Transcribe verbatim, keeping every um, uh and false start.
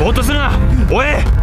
ぼーっとするな。おい。